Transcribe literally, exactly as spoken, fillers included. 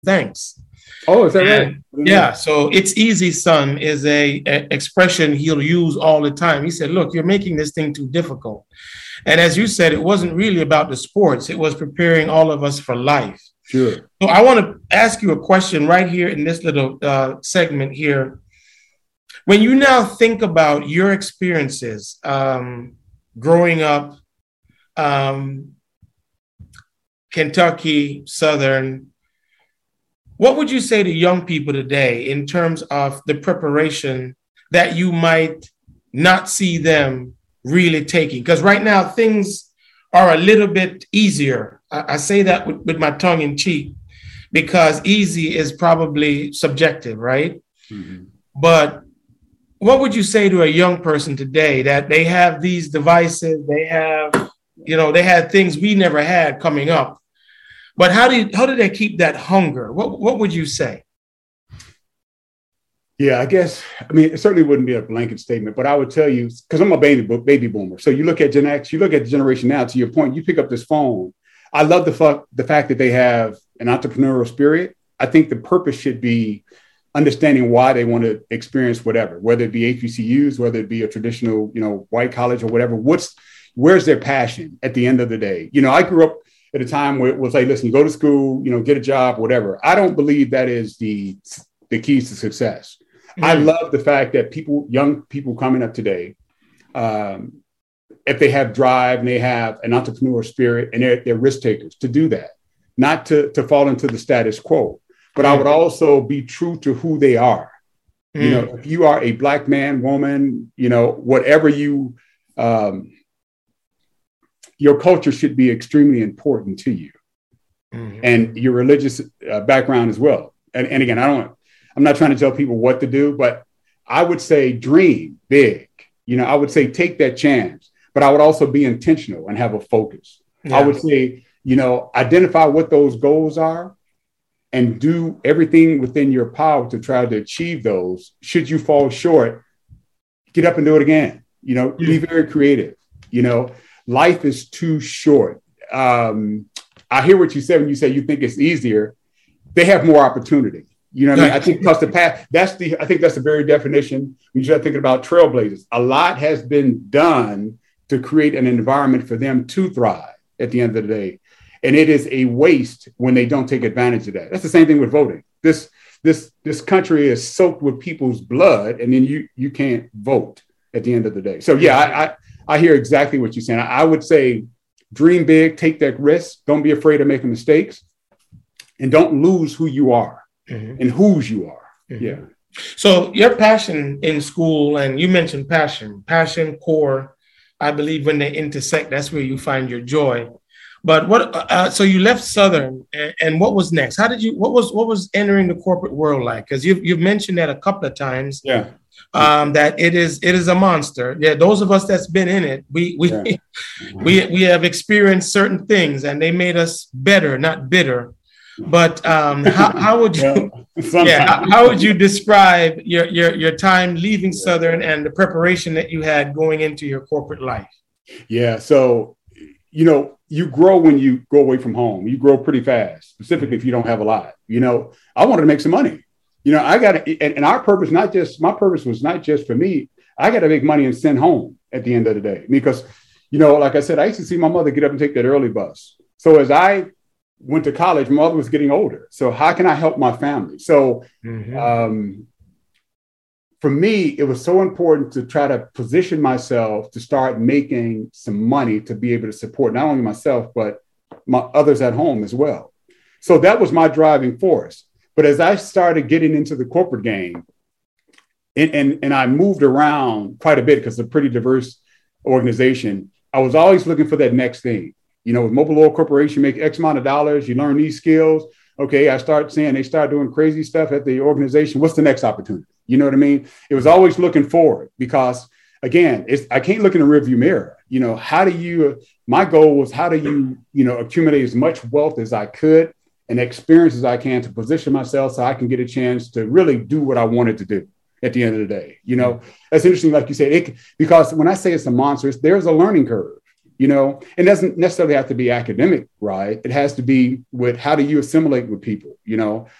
thanks. Oh, is that right? Yeah. So it's easy, son, is a, a expression he'll use all the time. He said, look, you're making this thing too difficult. And as you said, it wasn't really about the sports. It was preparing all of us for life. Sure. So I want to ask you a question right here in this little uh, segment here. When you now think about your experiences um, growing up, um, Kentucky, Southern, what would you say to young people today in terms of the preparation that you might not see them really taking? Because right now things are a little bit easier. I, I say that with, with my tongue in cheek because easy is probably subjective, right? Mm-hmm. But what would you say to a young person today that they have these devices, they have, you know, they had things we never had coming up? But how do you, how do they keep that hunger? What what would you say? Yeah, I guess, I mean, it certainly wouldn't be a blanket statement, but I would tell you, because I'm a baby baby boomer. So you look at Gen X, you look at the generation now, to your point, you pick up this phone. I love the, fu- the fact that they have an entrepreneurial spirit. I think the purpose should be understanding why they want to experience whatever, whether it be H B C Us, whether it be a traditional, you know, white college or whatever. What's, where's their passion at the end of the day? You know, I grew up at a time where it was like, listen, you go to school, you know, get a job, whatever. I don't believe that is the, the keys to success. Mm-hmm. I love the fact that people, young people coming up today, um, if they have drive and they have an entrepreneurial spirit and they're, they're risk takers to do that, not to, to fall into the status quo, but mm-hmm. I would also be true to who they are. Mm-hmm. You know, if you are a Black man, woman, you know, whatever you, um, your culture should be extremely important to you, mm-hmm. and your religious uh, background as well. And, and again, I don't, I'm not trying to tell people what to do, but I would say dream big. You know, I would say take that chance, but I would also be intentional and have a focus. Yeah. I would say, you know, identify what those goals are and do everything within your power to try to achieve those. Should you fall short, get up and do it again. You know, yeah. Be very creative. You know, life is too short. Um, I hear what you said when you say you think it's easier. They have more opportunity. You know what I mean? I think because the path, that's the, I think that's the very definition. When you start thinking about trailblazers, a lot has been done to create an environment for them to thrive at the end of the day. And it is a waste when they don't take advantage of that. That's the same thing with voting. This, this, this country is soaked with people's blood, and then you, you can't vote at the end of the day. So yeah, I, I, I hear exactly what you're saying. I, I would say dream big, take that risk. Don't be afraid of making mistakes, and don't lose who you are. Mm-hmm. And whose you are. Mm-hmm. Yeah. So your passion in school, and you mentioned passion, passion, core, I believe when they intersect, that's where you find your joy. But what, uh, so you left Southern, and, and what was next? How did you, what was, what was entering the corporate world like? Because you've, you've mentioned that a couple of times. Yeah. Um, that it is, it is a monster. Yeah. Those of us that's been in it, we, we, yeah. we, we have experienced certain things, and they made us better, not bitter. But um, how, how would you, well, yeah, how, how would you describe your, your your time leaving Southern and the preparation that you had going into your corporate life? Yeah, so you know, you grow when you go away from home. You grow pretty fast, specifically if you don't have a lot. You know, I wanted to make some money. You know, I got to, and, and our purpose, not just my purpose was not just for me. I got to make money and send home at the end of the day, because, you know, like I said, I used to see my mother get up and take that early bus. So as I went to college, my mother was getting older. So how can I help my family? So mm-hmm. um, for me, it was so important to try to position myself to start making some money to be able to support not only myself, but my others at home as well. So that was my driving force. But as I started getting into the corporate game, and, and, and I moved around quite a bit because it's a pretty diverse organization, I was always looking for that next thing. You know, with Mobil Oil Corporation, you make X amount of dollars, you learn these skills. Okay, I start seeing they start doing crazy stuff at the organization. What's the next opportunity? You know what I mean? It was always looking forward, because, again, it's, I can't look in the rearview mirror. You know, how do you, my goal was how do you, you know, accumulate as much wealth as I could and experience as I can to position myself so I can get a chance to really do what I wanted to do at the end of the day. You know, that's interesting, like you said, it, because when I say it's a monster, it's, there's a learning curve. you know, and it doesn't necessarily have to be academic, right? It has to be with how do you assimilate with people, you know,